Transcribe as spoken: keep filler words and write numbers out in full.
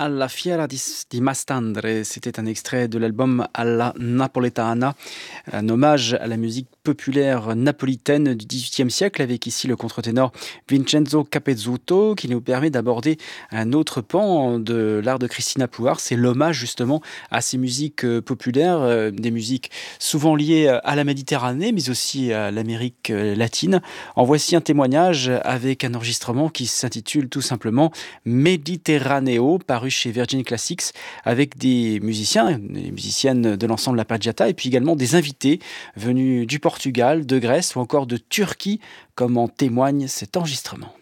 Alla Fiera di, S- di Mastandre, c'était un extrait de l'album Alla Napoletana, un hommage à la musique populaire napolitaine du dix-huitième siècle, avec ici le contre-ténor Vincenzo Capezzuto, qui nous permet d'aborder un autre pan de l'art de Christina Pouard, c'est l'hommage justement à ces musiques euh, populaires, euh, des musiques souvent liées à la Méditerranée, mais aussi à l'Amérique euh, latine. En voici un témoignage avec un enregistrement qui s'intitule tout simplement Mediterraneo, paru chez Virgin Classics, avec des musiciens, des musiciennes de l'ensemble La Paggiata, et puis également des invités venus du Portugal, de Grèce ou encore de Turquie, comme en témoigne cet enregistrement.